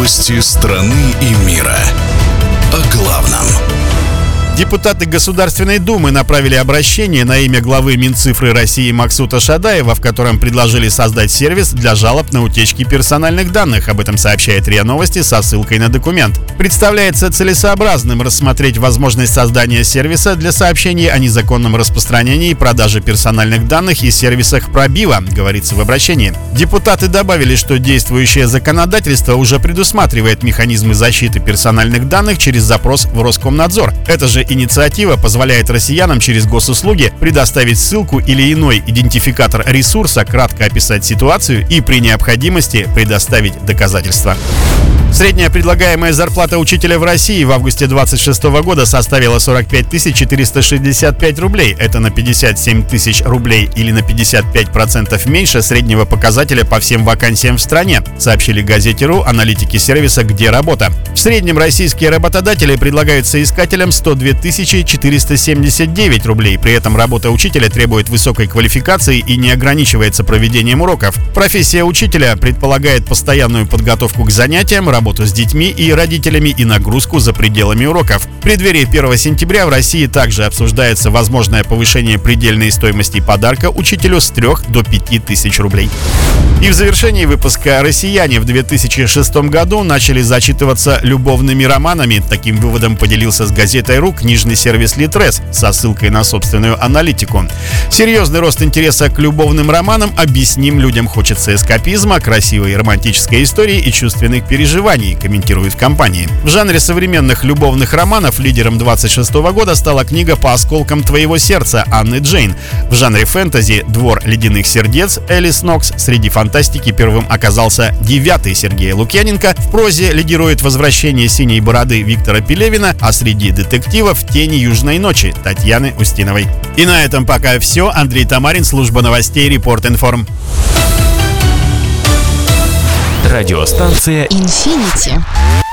Новости страны и мира. О главном. Депутаты Государственной Думы направили обращение на имя главы Минцифры России Максута Шадаева, в котором предложили создать сервис для жалоб на утечки персональных данных. Об этом сообщает РИА Новости со ссылкой на документ. Представляется целесообразным рассмотреть возможность создания сервиса для сообщений о незаконном распространении и продаже персональных данных и сервисах пробива, говорится в обращении. Депутаты добавили, что действующее законодательство уже предусматривает механизмы защиты персональных данных через запрос в Роскомнадзор. Это же инициатива позволяет россиянам через госуслуги предоставить ссылку или иной идентификатор ресурса, кратко описать ситуацию и при необходимости предоставить доказательства. Средняя предлагаемая зарплата учителя в России в августе 2026 года составила 45 465 рублей. Это на 57 тысяч рублей или на 55% меньше среднего показателя по всем вакансиям в стране, сообщили газете РУ аналитики сервиса «Где работа?». В среднем российские работодатели предлагают соискателям 102 479 рублей. При этом работа учителя требует высокой квалификации и не ограничивается проведением уроков. Профессия учителя предполагает постоянную подготовку к занятиям, работу с детьми и родителями и нагрузку за пределами уроков. В преддверии 1 сентября в России также обсуждается возможное повышение предельной стоимости подарка учителю с 3 до 5 тысяч рублей. И в завершении выпуска россияне в 2006 году начали зачитываться любовными романами. Таким выводом поделился с газетой РУ книжный сервис Литрес со ссылкой на собственную аналитику. Серьезный рост интереса к любовным романам объясним людям хочется эскапизма, красивой романтической истории и чувственных переживаний, комментируют в компании. В жанре современных любовных романов лидером 2026 года стала книга «По осколкам твоего сердца» Анны Джейн. В жанре фэнтези «Двор ледяных сердец» Элис Нокс. Среди фантастики первым оказался «Девятый» Сергея Лукьяненко. В прозе лидирует «Возвращение синей бороды» Виктора Пелевина, а среди детективов «Тени южной ночи» Татьяны Устиновой. И на этом пока все. Андрей Тамарин, служба новостей Репорт-Информ. Радиостанция «Инфинити».